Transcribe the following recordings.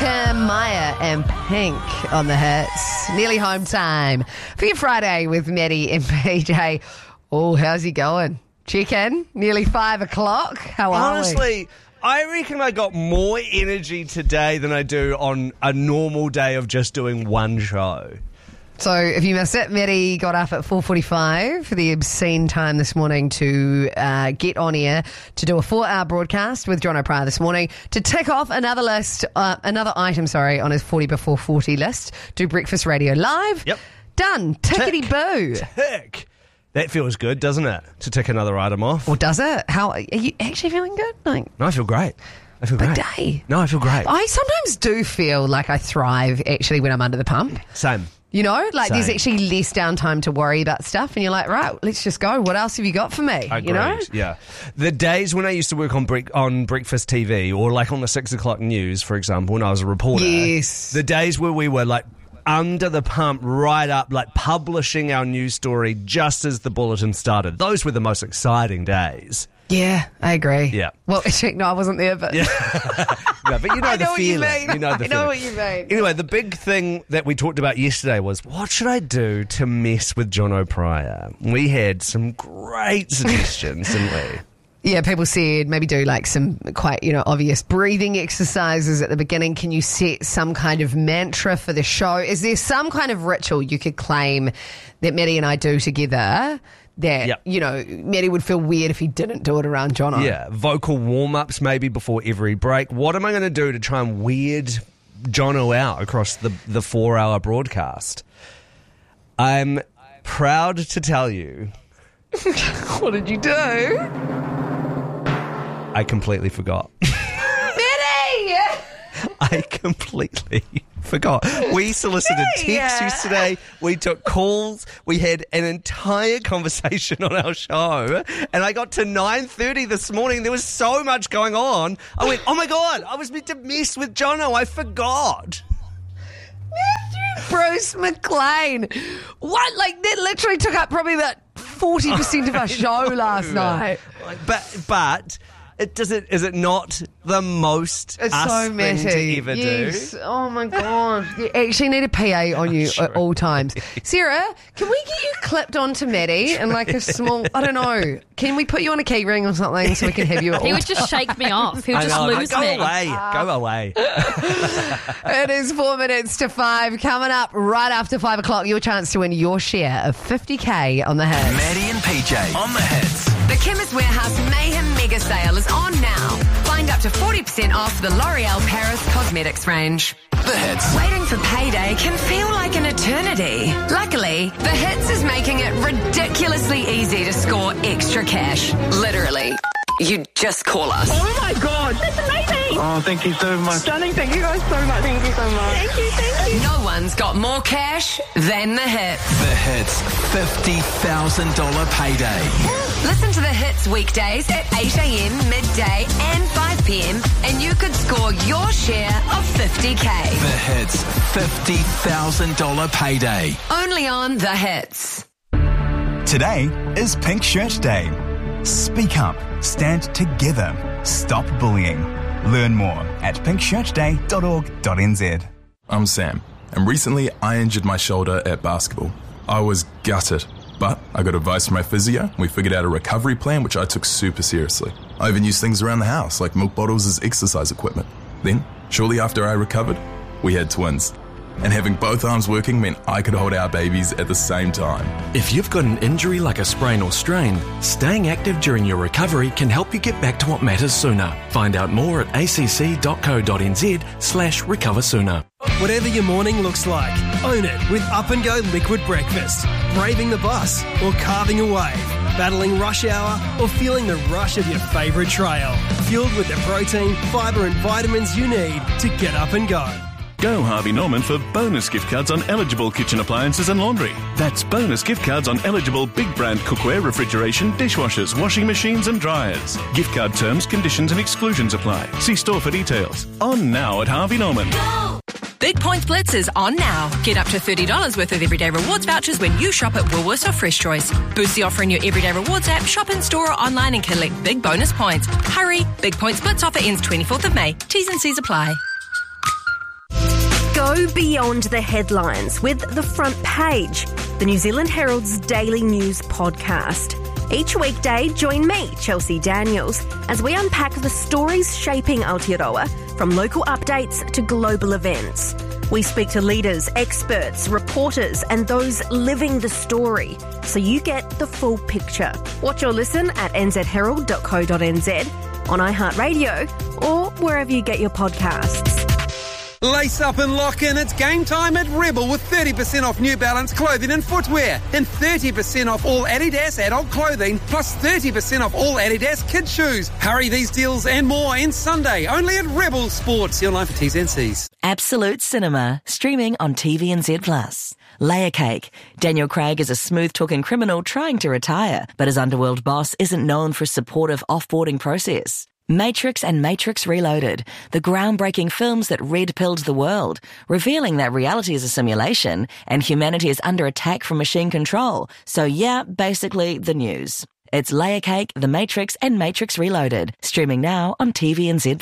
Maya and Pink on the hits. Nearly home time for your Friday with Maddie and PJ. Oh, how's he going? Check in. Nearly 5 o'clock. How are we? Honestly, I reckon I got more energy today than I do on a normal day of just doing one show. So if you missed it, Maddie got up at 4:45 for the obscene time this morning to get on air to do a 4-hour broadcast with John O'Pryor this morning to tick off another item on his 40 before 40 list. Do Breakfast Radio Live. Yep. Done. Tickety-boo. Tick. That feels good, doesn't it? To tick another item off. Or does it? How are you actually feeling good? No, I feel great. I feel Big great. day. No, I feel great. I sometimes do feel like I thrive actually when I'm under the pump. Same. You know, like there's Same. actually less downtime to worry about stuff, and you're like, right, let's just go. What else have you got for me? Agreed. You know? Yeah. The days when I used to work on Breakfast TV or like on the 6 o'clock news, for example, when I was a reporter. Yes. The days where we were like under the pump right up, like publishing our news story just as the bulletin started. Those were the most exciting days. Yeah, I agree. Yeah. Well, actually, no, I wasn't there, but Yeah, but you know I the know what you feeling. mean. You know the I know feeling. what you mean. Anyway, the big thing that we talked about yesterday was what should I do to mess with John O'Pryor? We had some great suggestions, didn't we? Yeah, people said maybe do like some quite, obvious breathing exercises at the beginning. Can you set some kind of mantra for the show? Is there some kind of ritual you could claim that Maddie and I do together that, Yep. Maddie would feel weird if he didn't do it around Jono? Yeah, vocal warm-ups maybe before every break. What am I going to do to try and weird Jono out across the 4-hour broadcast? I'm proud to tell you What did you do? I completely forgot. Maddie! I completely forgot. We solicited texts yesterday. We took calls. We had an entire conversation on our show. And I got to 9:30 this morning. There was so much going on. I went, oh my God, I was meant to mess with Jono. I forgot. Bruce McLean. What? Like, that literally took up probably about 40% of our show last night. But is it not the most It's us so thing messy. to ever Yes. do? Oh my God. You actually need a PA on you at all times. Sarah, can we get you clipped onto Maddie and like a small, I don't know, can we put you on a key ring or something so we can have you at all? He would just shake me off. He would just lose go me. away. Go away. It is 4 minutes to 5. Coming up right after 5 o'clock, your chance to win your share of 50K on the hits. Maddie and PJ on the hits. The Chemist Warehouse Mayhem Mega Sale is on now. Find up to 40% off the L'Oreal Paris Cosmetics range. The hits. Waiting for payday can feel like an eternity. Luckily, The Hits is making it ridiculously easy to score extra cash. Literally. You just call us. Oh my God, that's amazing! Oh, thank you so much. Stunning, thank you guys so much. Thank you so much. Thank you. No one's got more cash than The Hits. The hits. $50,000 payday. Listen to The Hits weekdays at 8 a.m, midday and 5 p.m. and you could score your share of 50K. The hits. $50,000 payday. Only on The Hits. Today is Pink Shirt Day. Speak up, stand together, stop bullying. Learn more at pinkshirtday.org.nz. I'm Sam, and recently I injured my shoulder at basketball. I was gutted, but I got advice from my physio. We figured out a recovery plan, which I took super seriously. I even used things around the house, like milk bottles as exercise equipment. Then, shortly after I recovered, we had twins. And having both arms working meant I could hold our babies at the same time. If you've got an injury like a sprain or strain, staying active during your recovery can help you get back to what matters sooner. Find out more at acc.co.nz/recover sooner. Whatever your morning looks like, own it with Up and Go Liquid Breakfast. Braving the bus or carving a wave, battling rush hour or feeling the rush of your favourite trail. Fueled with the protein, fibre and vitamins you need to get up and go. Go Harvey Norman for bonus gift cards on eligible kitchen appliances and laundry. That's bonus gift cards on eligible big brand cookware, refrigeration, dishwashers, washing machines and dryers. Gift card terms, conditions and exclusions apply. See store for details. On now at Harvey Norman. Big Points Blitz is on now. Get up to $30 worth of everyday rewards vouchers when you shop at Woolworths or Fresh Choice. Boost the offer in your everyday rewards app, shop in store or online and collect big bonus points. Hurry! Big Points Blitz offer ends 24th of May. T's and C's apply. Go beyond the headlines with The Front Page, the New Zealand Herald's daily news podcast. Each weekday, join me, Chelsea Daniels, as we unpack the stories shaping Aotearoa, from local updates to global events. We speak to leaders, experts, reporters, and those living the story, so you get the full picture. Watch or listen at nzherald.co.nz, on iHeartRadio, or wherever you get your podcasts. Lace up and lock in. It's game time at Rebel with 30% off New Balance clothing and footwear and 30% off all Adidas adult clothing plus 30% off all Adidas kids shoes. Hurry, these deals and more ends Sunday only at Rebel Sports. See online for T's and C's. Absolute Cinema, streaming on TVNZ+. Layer Cake. Daniel Craig is a smooth-talking criminal trying to retire, but his underworld boss isn't known for a supportive off-boarding process. Matrix and Matrix Reloaded, the groundbreaking films that red-pilled the world, revealing that reality is a simulation and humanity is under attack from machine control. So yeah, basically the news. It's Layer Cake, The Matrix and Matrix Reloaded, streaming now on TVNZ+.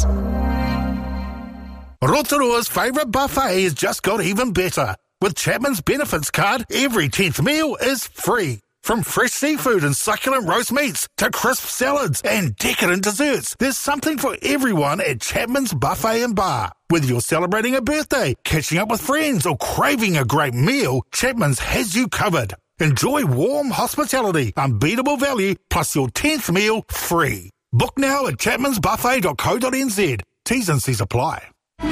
Rotorua's favourite buffet has just got even better. With Chapman's Benefits card, every 10th meal is free. From fresh seafood and succulent roast meats to crisp salads and decadent desserts, there's something for everyone at Chapman's Buffet and Bar. Whether you're celebrating a birthday, catching up with friends, or craving a great meal, Chapman's has you covered. Enjoy warm hospitality, unbeatable value, plus your 10th meal free. Book now at chapmansbuffet.co.nz. T's and C's apply.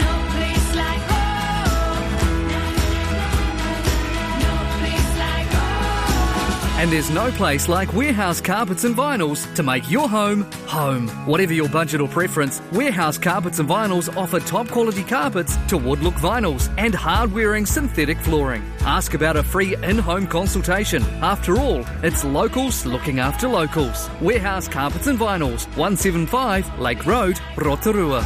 And there's no place like Warehouse Carpets and Vinyls to make your home, home. Whatever your budget or preference, Warehouse Carpets and Vinyls offer top quality carpets to wood-look vinyls and hard-wearing synthetic flooring. Ask about a free in-home consultation. After all, it's locals looking after locals. Warehouse Carpets and Vinyls, 175 Lake Road, Rotorua.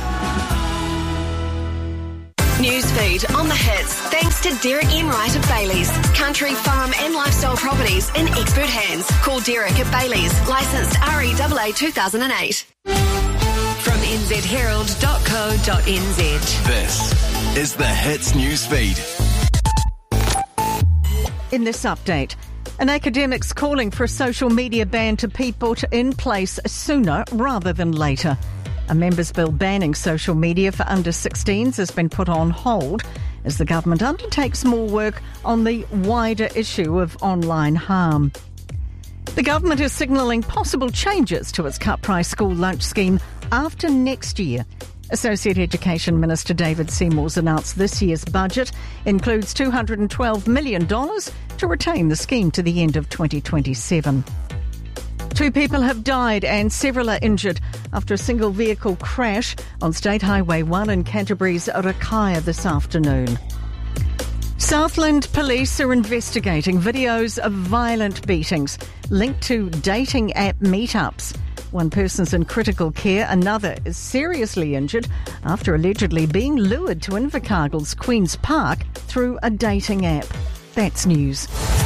Newsfeed on the hits, thanks to Derek Enright of Bailey's. Country, farm and lifestyle properties in expert hands. Call Derek at Bailey's, licensed REAA 2008. From nzherald.co.nz. This is the Hits Newsfeed. In this update, an academic's calling for a social media ban to be put in place sooner rather than later. A members' bill banning social media for under 16s has been put on hold as the government undertakes more work on the wider issue of online harm. The government is signalling possible changes to its cut-price school lunch scheme after next year. Associate Education Minister David Seymour's announced this year's budget includes $212 million to retain the scheme to the end of 2027. 2 people have died and several are injured after a single vehicle crash on State Highway 1 in Canterbury's Rakaya this afternoon. Southland police are investigating videos of violent beatings linked to dating app meetups. One person's in critical care, another is seriously injured after allegedly being lured to Invercargill's Queen's Park through a dating app. That's news.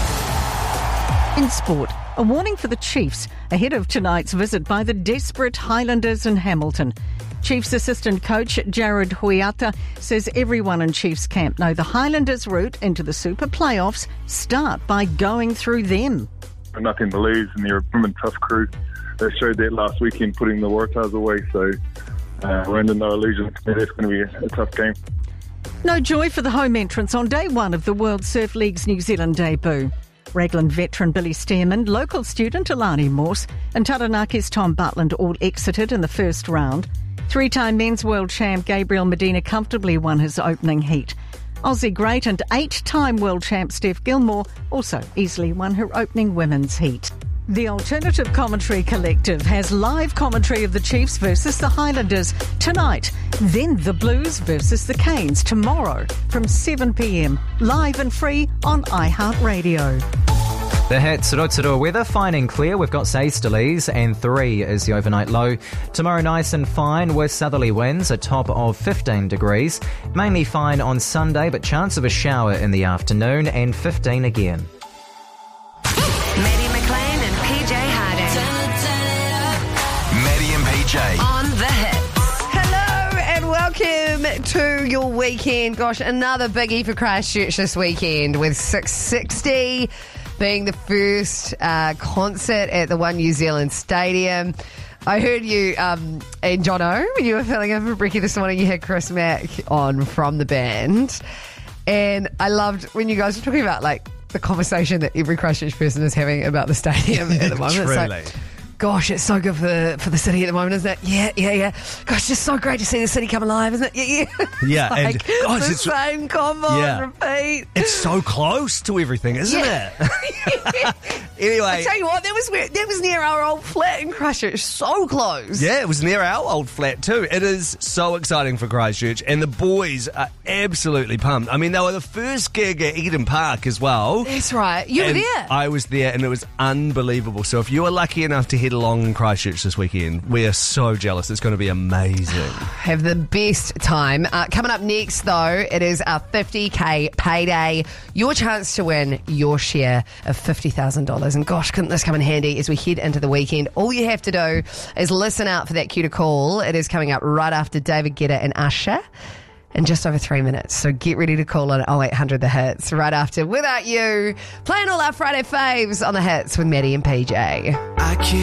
In sport, a warning for the Chiefs ahead of tonight's visit by the desperate Highlanders in Hamilton. Chiefs assistant coach Jared Hoiata says everyone in Chiefs camp know the Highlanders' route into the Super Playoffs start by going through them. Nothing to lose, and they're a tough crew. They showed that last weekend, putting the Waratahs away, so we're under no illusion that it's going to be a tough game. No joy for the home entrance on day one of the World Surf League's New Zealand debut. Raglan veteran Billy Stearman, local student Alani Morse and Taranaki's Tom Butland all exited in the first round. 3-time men's world champ Gabriel Medina comfortably won his opening heat. Aussie great and 8-time world champ Steph Gilmore also easily won her opening women's heat. The Alternative Commentary Collective has live commentary of the Chiefs versus the Highlanders tonight. Then the Blues versus the Canes tomorrow from 7 p.m. Live and free on iHeartRadio. The hits, Rotorua weather, fine and clear. We've got easterlies and 3 is the overnight low. Tomorrow nice and fine with southerly winds, a top of 15 degrees. Mainly fine on Sunday, but chance of a shower in the afternoon and 15 again. Maddie McLean and PJ Harding. Maddie and PJ. On the hits. Hello and welcome to your weekend. Gosh, another biggie for Christchurch this weekend with 660 being the first concert at the One New Zealand Stadium. I heard you and Jono, when you were filling in for Brekkie this morning, you had Chris Mack on from the band. And I loved when you guys were talking about like the conversation that every Christchurch person is having about the stadium at the moment. Truly. It's like, gosh, it's so good for the city at the moment, isn't it? Yeah. Gosh, it's just so great to see the city come alive, isn't it? Yeah. Yeah, like, and gosh, the same combo on repeat. It's so close to everything, isn't it? Anyway, I tell you what, that was near our old flat in Christchurch. So close. Yeah, it was near our old flat too. It is so exciting for Christchurch, and the boys are absolutely pumped. I mean, they were the first gig at Eden Park as well. That's right. You were there. I was there, and it was unbelievable. So if you are lucky enough to head along in Christchurch this weekend, we are so jealous. It's going to be amazing. Have the best time. Coming up next, though, it is our 50k payday. Your chance to win your share of $50,000. And gosh, couldn't this come in handy as we head into the weekend? All you have to do is listen out for that cue to call. It is coming up right after David Guetta and Usher in just over 3 minutes. So get ready to call on 0800 The Hits right after Without You. Playing all our Friday faves on The Hits with Maddie and PJ. I can't